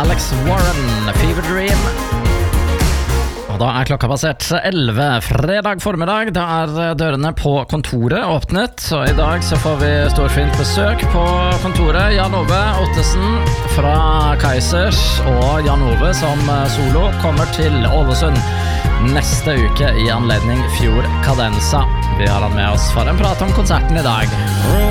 Alex Warren, Fever Dream. Og da klokka passert 11 fredag formiddag. Da dørene på kontoret åpnet. Og i dag så får vi storfint besøk på kontoret. Jan Ove Ottesen fra Kaizers og Jan Ove som solo kommer til Ålesund neste uke i anledning Fjord Cadenza. Vi har han med oss for en prat om konserten i dag.